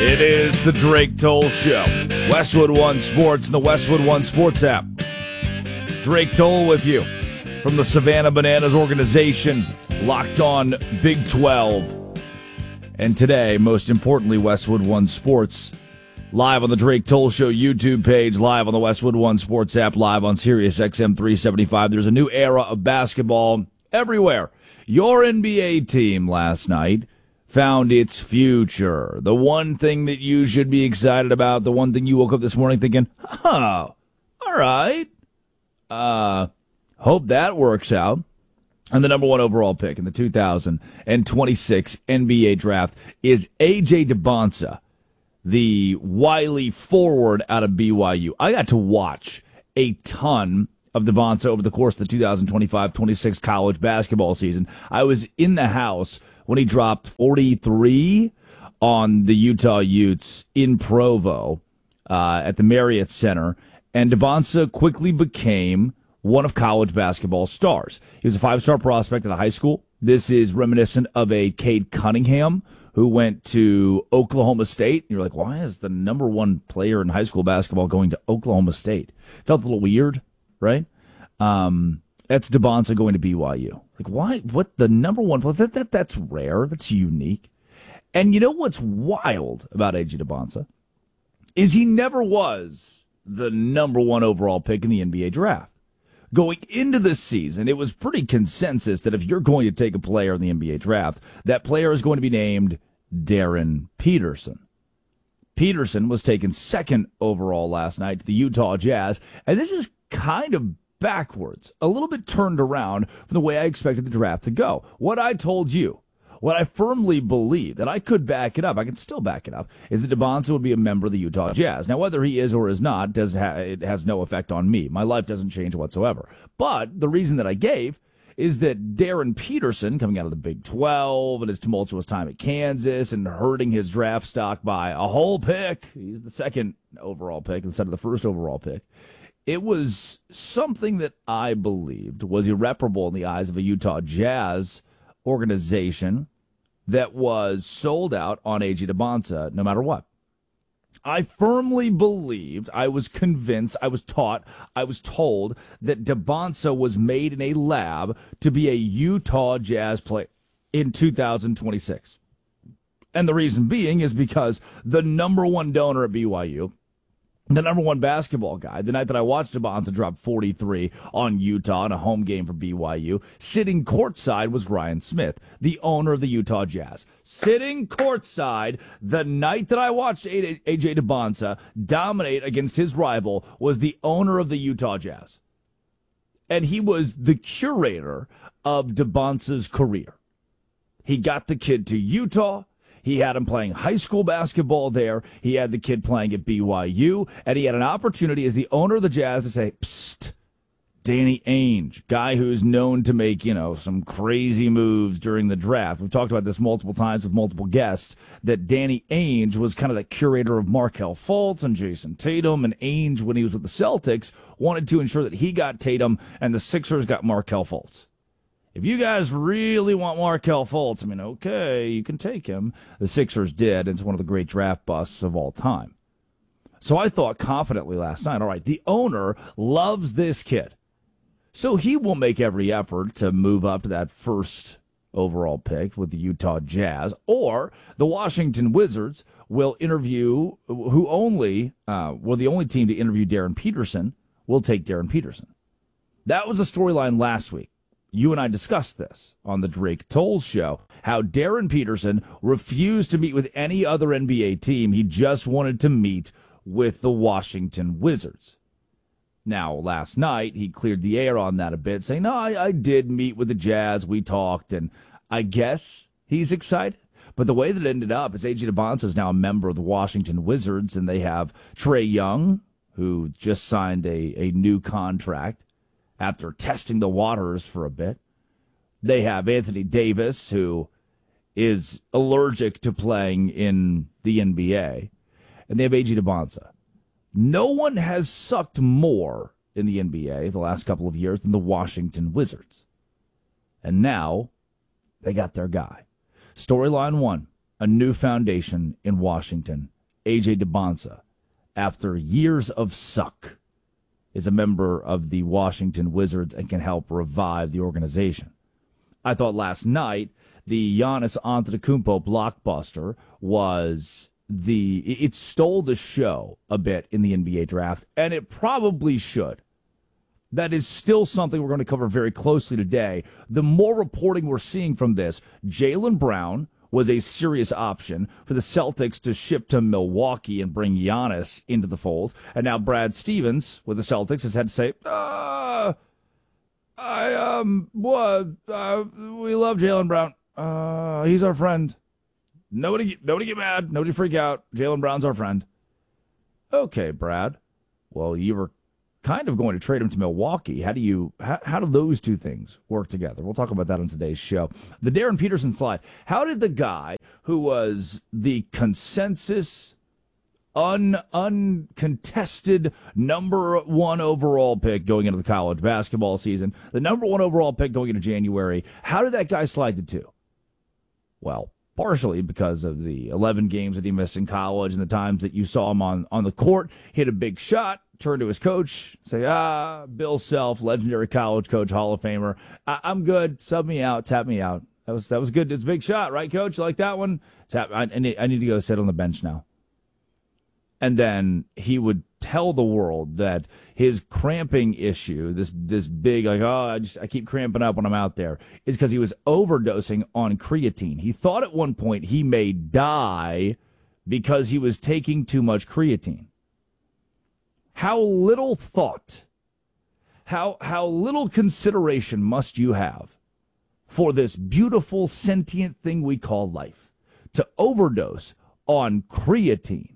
It is the Drake Toll Show. Westwood One Sports and the Westwood One Sports app. Drake Toll with you from the Savannah Bananas organization, locked on Big 12. And today, most importantly, Westwood One Sports, live on the Drake Toll Show YouTube page, live on the Westwood One Sports app, live on Sirius XM 375. There's a new era of basketball everywhere. Your NBA team last night found its future. The one thing that you should be excited about, the one thing you woke up this morning thinking, oh, all right. Hope that works out. And the number one overall pick in the 2026 NBA draft is A.J. Dybantsa, the wily forward out of BYU. I got to watch a ton of Dybantsa over the course of the 2025-26 college basketball season. I was in the house when he dropped 43 on the Utah Utes in Provo at the Marriott Center, and Dybantsa quickly became one of college basketball's stars. He was a five-star prospect at a high school. This is reminiscent of a Cade Cunningham who went to Oklahoma State. You're like, why is the number one player in high school basketball going to Oklahoma State? Felt a little weird, right? That's Dybantsa going to BYU. Like, why? What, the number one player? That's rare. That's unique. And you know what's wild about A.J. Dybantsa is he never was the number one overall pick in the NBA draft. Going into this season, it was pretty consensus that if you're going to take a player in the NBA draft, that player is going to be named Darren Peterson. Peterson was taken second overall last night to the Utah Jazz, and this is kind of backwards, a little bit turned around from the way I expected the draft to go. What I told you, what I firmly believe, that I could back it up, I can still back it up, is that Dybantsa would be a member of the Utah Jazz. Now, whether he is or is not, it has no effect on me. My life doesn't change whatsoever. But the reason that I gave is that Darren Peterson, coming out of the Big 12 and his tumultuous time at Kansas and hurting his draft stock by a whole pick, he's the second overall pick instead of the first overall pick. It was something that I believed was irreparable in the eyes of a Utah Jazz organization that was sold out on A.J. Dybantsa no matter what. I firmly believed, I was convinced, I was taught, I was told that Dybantsa was made in a lab to be a Utah Jazz player in 2026. And the reason being is because the number one donor at BYU, the number one basketball guy, the night that I watched Dybantsa drop 43 on Utah in a home game for BYU, sitting courtside was Ryan Smith, the owner of the Utah Jazz. Sitting courtside the night that I watched A.J. Dybantsa dominate against his rival was the owner of the Utah Jazz. And he was the curator of Dybantsa's career. He got the kid to Utah. He had him playing high school basketball there. He had the kid playing at BYU. And he had an opportunity as the owner of the Jazz to say, psst, Danny Ainge, guy who's known to make, some crazy moves during the draft. We've talked about this multiple times with multiple guests, that Danny Ainge was kind of the curator of Markelle Fultz and Jason Tatum. And Ainge, when he was with the Celtics, wanted to ensure that he got Tatum and the Sixers got Markelle Fultz. If you guys really want Markelle Fultz, okay, you can take him. The Sixers did. It's one of the great draft busts of all time. So I thought confidently last night, all right, the owner loves this kid. So he will make every effort to move up to that first overall pick with the Utah Jazz, or the Washington Wizards will interview, the only team to interview Darren Peterson will take Darren Peterson. That was a storyline last week. You and I discussed this on the Drake Toll Show, how Darren Peterson refused to meet with any other NBA team. He just wanted to meet with the Washington Wizards. Now, last night, he cleared the air on that a bit, saying, no, I did meet with the Jazz. We talked, and I guess he's excited. But the way that it ended up is A.J. Dybantsa is now a member of the Washington Wizards, and they have Trae Young, who just signed a new contract after testing the waters for a bit. They have Anthony Davis, who is allergic to playing in the NBA. And they have A.J. Dybantsa. No one has sucked more in the NBA the last couple of years than the Washington Wizards. And now they got their guy. Storyline one, a new foundation in Washington. A.J. Dybonsa, after years of suck, is a member of the Washington Wizards and can help revive the organization. I thought last night the Giannis Antetokounmpo blockbuster it stole the show a bit in the NBA draft, and it probably should. That is still something we're going to cover very closely today. The more reporting we're seeing from this, Jaylen Brown was a serious option for the Celtics to ship to Milwaukee and bring Giannis into the fold. And now Brad Stevens with the Celtics has had to say, we love Jaylen Brown. He's our friend. Nobody get mad. Nobody freak out. Jaylen Brown's our friend. Okay, Brad. Well, you were kind of going to trade him to Milwaukee. How do those two things work together? We'll talk about that on today's show. The Darren Peterson slide. How did the guy who was the consensus, uncontested number 1 overall pick going into the college basketball season, the number 1 overall pick going into January, how did that guy slide to 2? Well, partially because of the 11 games that he missed in college and the times that you saw him on the court, hit a big shot, turn to his coach, say, Bill Self, legendary college coach, Hall of Famer. I'm good. Sub me out. Tap me out. That was good. It's a big shot, right, Coach? You like that one? I need to go sit on the bench now. And then he would tell the world that his cramping issue, this big, I keep cramping up when I'm out there, is because he was overdosing on creatine. He thought at one point he may die because he was taking too much creatine. How little thought, how little consideration must you have for this beautiful sentient thing we call life to overdose on creatine?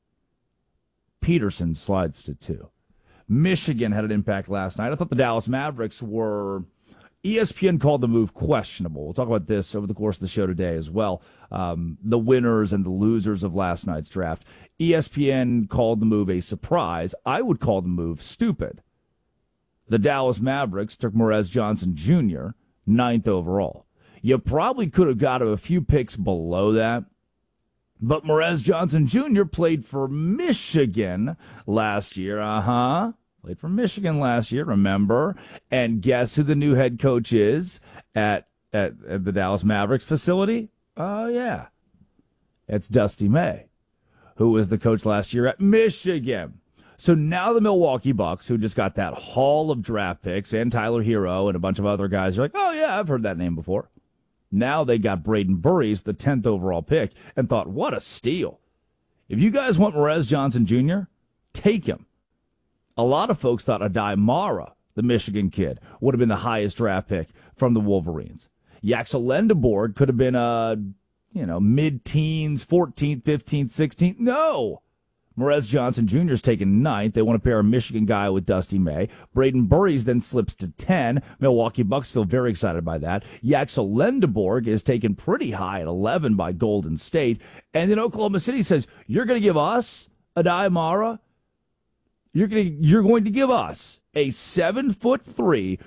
Peterson slides to 2. Michigan had an impact last night. I thought the Dallas Mavericks were... ESPN called the move questionable. We'll talk about this over the course of the show today as well. The winners and the losers of last night's draft. ESPN called the move a surprise. I would call the move stupid. The Dallas Mavericks took Morez Johnson Jr., 9th overall. You probably could have got him a few picks below that. But Morez Johnson Jr. played for Michigan last year. Played for Michigan last year, remember? And guess who the new head coach is at the Dallas Mavericks facility? Oh, yeah. It's Dusty May, who was the coach last year at Michigan. So now the Milwaukee Bucks, who just got that haul of draft picks and Tyler Hero and a bunch of other guys, are like, oh, yeah, I've heard that name before. Now they got Braden Burries, the 10th overall pick, and thought, what a steal. If you guys want Morez Johnson Jr., take him. A lot of folks thought Adai Mara, the Michigan kid, would have been the highest draft pick from the Wolverines. Yaxel Lendeborg could have been mid-teens, 14th, 15th, 16th. No! Morez Johnson Jr. is taken 9th. They want to pair a Michigan guy with Dusty May. Braden Burries then slips to 10. Milwaukee Bucks feel very excited by that. Yaxel Lendeborg is taken pretty high at 11 by Golden State. And then Oklahoma City says, you're going to give us Adai Mara? You're going to give us a 7'3",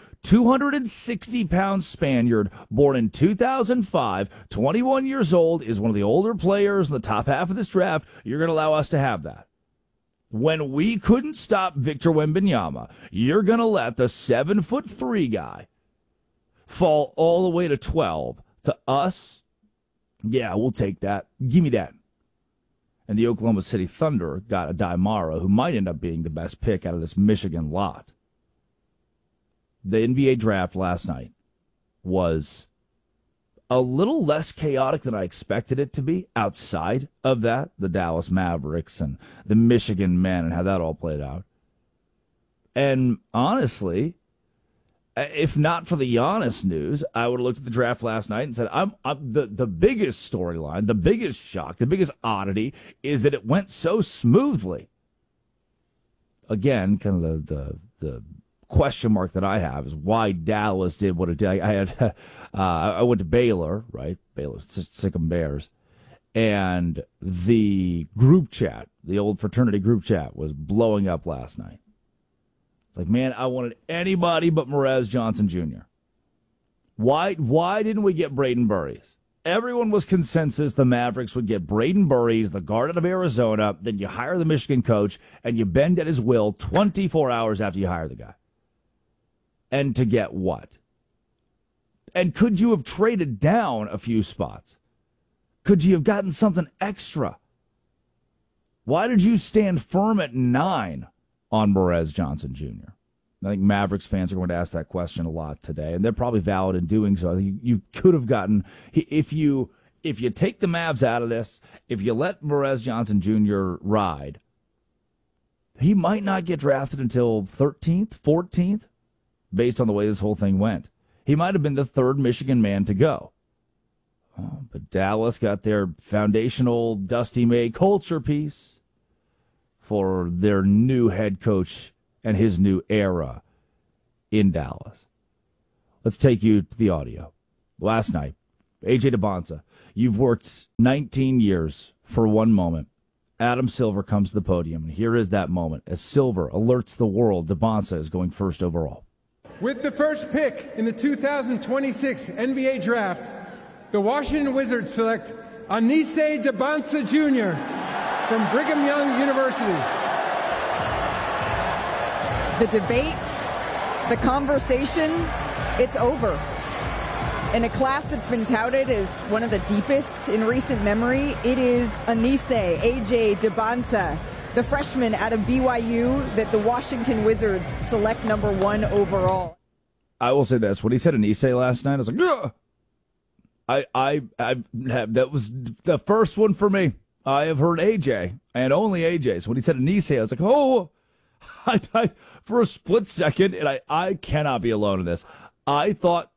260-pound Spaniard born in 2005, 21 years old, is one of the older players in the top half of this draft. You're going to allow us to have that. When we couldn't stop Victor Wembanyama, you're going to let the 7'3" guy fall all the way to 12 to us? Yeah, we'll take that. Give me that. And the Oklahoma City Thunder got Adai Mara, who might end up being the best pick out of this Michigan lot. The NBA draft last night was a little less chaotic than I expected it to be outside of that, the Dallas Mavericks and the Michigan men and how that all played out. And honestly, if not for the Giannis news, I would have looked at the draft last night and said, I'm the biggest storyline, the biggest shock, the biggest oddity is that it went so smoothly. Again, kind of the question mark that I have is why Dallas did what it did. I went to Baylor, right? Baylor, Sikkim Bears. And the group chat, the old fraternity group chat, was blowing up last night. Like, man, I wanted anybody but Morez Johnson Jr. Why didn't we get Braden Burries? everyone was consensus the Mavericks would get Braden Burries, the guard out of Arizona, then you hire the Michigan coach, and you bend at his will 24 hours after you hire the guy. And to get what? And could you have traded down a few spots? Could you have gotten something extra? Why did you stand firm at 9 on Morez Johnson Jr.? I think Mavericks fans are going to ask that question a lot today, and they're probably valid in doing so. You could have gotten, if you take the Mavs out of this, if you let Morez Johnson Jr. ride, he might not get drafted until 13th, 14th, based on the way this whole thing went. He might have been the third Michigan man to go. Oh, but Dallas got their foundational Dusty May culture piece for their new head coach and his new era in Dallas. Let's take you to the audio. Last night, A.J. Dybantsa, you've worked 19 years for one moment. Adam Silver comes to the podium, and here is that moment as Silver alerts the world Dybantsa is going first overall. With the first pick in the 2026 NBA Draft, the Washington Wizards select Anise Dybantsa Jr. from Brigham Young University. The debate, the conversation, it's over. In a class that's been touted as one of the deepest in recent memory, it is Anise A.J. Dybantsa, the freshman out of BYU that the Washington Wizards select number 1 overall. I will say this. When he said Anise last night, I was like, ugh! That was the first one for me. I have heard AJ, and only AJ. So when he said Anise, I was like, oh, I for a split second, and I cannot be alone in this. I thought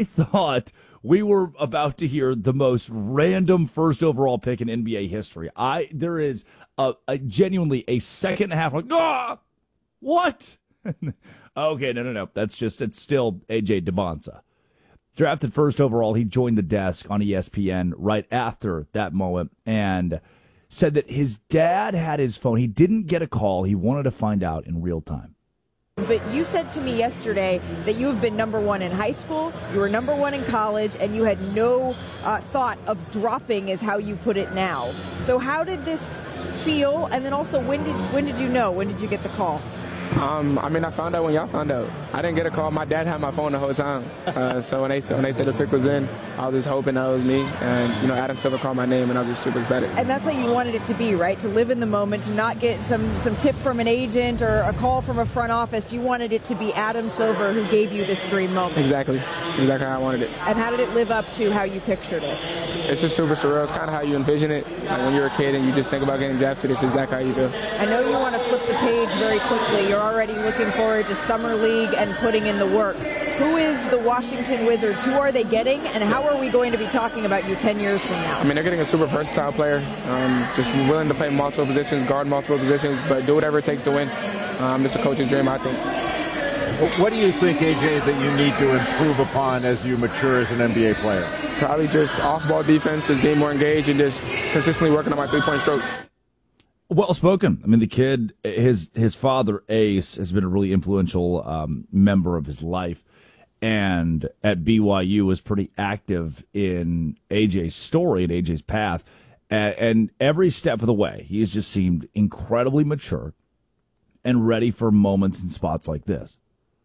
we were about to hear the most random first overall pick in NBA history. There is a genuinely a second half like, what? Okay, no. It's still AJ Dybantsa. Drafted first overall, he joined the desk on ESPN right after that moment and said that his dad had his phone. He didn't get a call. He wanted to find out in real time. But you said to me yesterday that you have been number 1 in high school, you were number 1 in college, and you had no thought of dropping, is how you put it now. So how did this feel? And then also, when did you know? When did you get the call? I found out when y'all found out. I didn't get a call. My dad had my phone the whole time. So when they said the pick was in, I was just hoping that it was me. And, Adam Silver called my name, and I was just super excited. And that's how you wanted it to be, right? To live in the moment, to not get some tip from an agent or a call from a front office. You wanted it to be Adam Silver who gave you this dream moment. Exactly how I wanted it. And how did it live up to how you pictured it? It's just super surreal. It's kind of how you envision it. Like when you're a kid and you just think about getting drafted, it's exactly how you feel. I know you want to flip the page very quickly. You're already looking forward to Summer League and putting in the work. Who is the Washington Wizards? Who are they getting? And how are we going to be talking about you 10 years from now? They're getting a super versatile player. Just willing to play multiple positions, guard multiple positions, but do whatever it takes to win. It's a coach's dream, I think. What do you think, AJ, that you need to improve upon as you mature as an NBA player? Probably just off-ball defense, just being more engaged and just consistently working on my three-point stroke. Well spoken. The kid, his father, Ace, has been a really influential member of his life, and at BYU was pretty active in AJ's story and AJ's path. And every step of the way, he has just seemed incredibly mature and ready for moments and spots like this.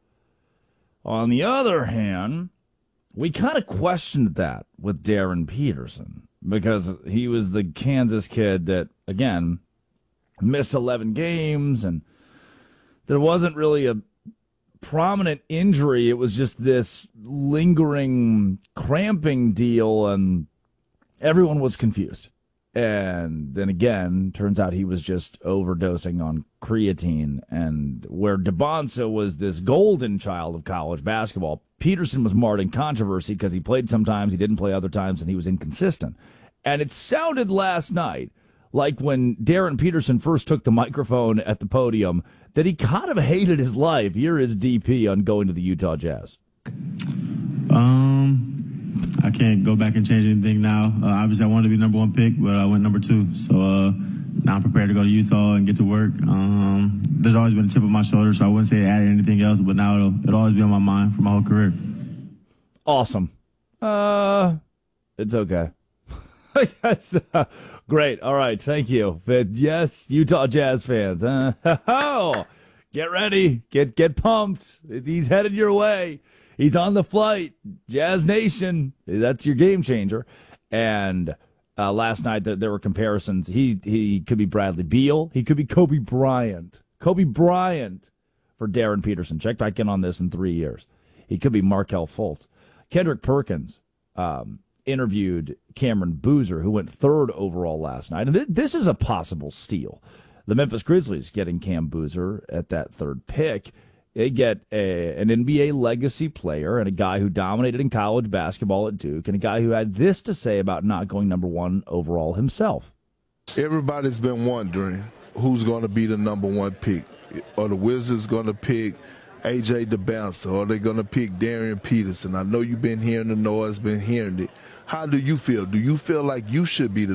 On the other hand, we kind of questioned that with Darren Peterson because he was the Kansas kid that, again, missed 11 games, and there wasn't really a prominent injury. It was just this lingering cramping deal, and everyone was confused. And then again, turns out he was just overdosing on creatine. And where Dybantsa was this golden child of college basketball, Peterson was marred in controversy because he played sometimes, he didn't play other times, and he was inconsistent. And it sounded last night like when Darren Peterson first took the microphone at the podium that he kind of hated his life. Here is DP on going to the Utah Jazz. I can't go back and change anything now. Obviously, I wanted to be number 1 pick, but I went number 2. So now I'm prepared to go to Utah and get to work. There's always been a chip on my shoulder, so I wouldn't say it added anything else, but now it'll always be on my mind for my whole career. Awesome. It's okay. Yes. Great. All right. Thank you. But yes, Utah Jazz fans. Get ready. Get pumped. He's headed your way. He's on the flight. Jazz Nation. That's your game changer. And last night there were comparisons. He could be Bradley Beal. He could be Kobe Bryant. Kobe Bryant for Darren Peterson. Check back in on this in 3 years. He could be Markelle Fultz. Kendrick Perkins interviewed Cameron Boozer, who went third overall last night. And this is a possible steal. The Memphis Grizzlies getting Cam Boozer at that third pick. They get an NBA legacy player and a guy who dominated in college basketball at Duke and a guy who had this to say about not going number one overall himself. Everybody's been wondering who's going to be the number one pick. Are the Wizards going to pick A.J. DeBouncer? Or are they going to pick Darren Peterson? I know you've been hearing the noise, been hearing it. How do you feel? Do you feel like you should be the